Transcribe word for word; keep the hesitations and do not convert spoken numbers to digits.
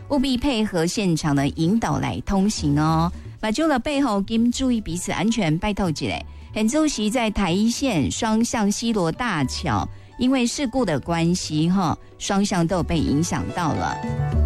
务必配合现场的引导来通行哦。马救了背后，请注意彼此安全，拜托一下。很主席在台一线双向西螺大桥，因为事故的关系，哈，双向都有被影响到了。